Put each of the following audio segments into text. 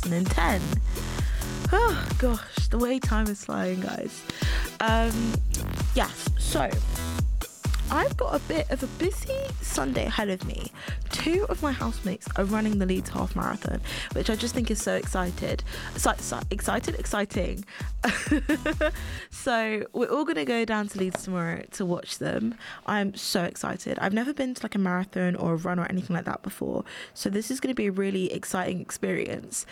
2010. Oh gosh, the way time is flying, guys. Yes, so I've got a bit of a busy Sunday ahead of me. 2 of my housemates are running the Leeds Half Marathon, which I just think is so exciting. So we're all going to go down to Leeds tomorrow to watch them. I'm so excited. I've never been to like a marathon or a run or anything like that before. So this is going to be a really exciting experience.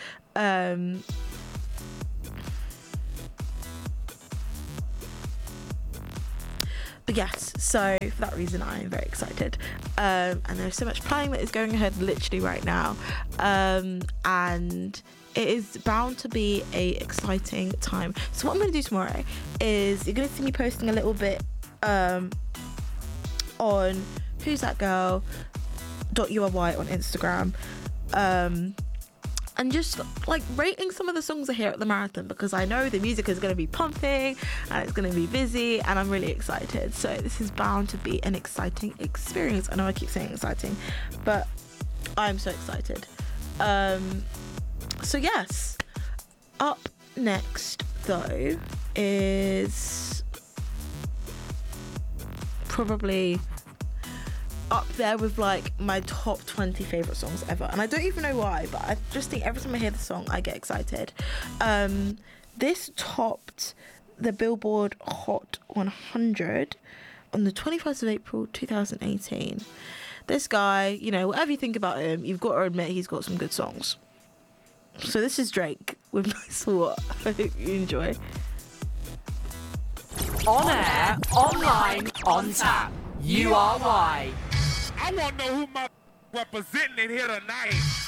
But yes, so for that reason I am very excited, and there's so much planning that is going ahead literally right now, and it is bound to be a exciting time. So what I'm going to do tomorrow is you're going to see me posting a little bit on Who's That Girl .ury on Instagram, and just like rating some of the songs I hear at the marathon, because I know the music is going to be pumping and it's going to be busy, and I'm really excited. So this is bound to be an exciting experience. I know I keep saying exciting, but I'm so excited. So yes, up next though is probably up there with like my top 20 favorite songs ever, and I don't even know why, but I just think every time I hear the song I get excited. This topped the Billboard Hot 100 on the 21st of April 2018. This guy, you know, whatever you think about him, you've got to admit he's got some good songs. So this is Drake with Nice What. I hope you enjoy. On air, online, on tap. URY. I want to know who my representing in here tonight.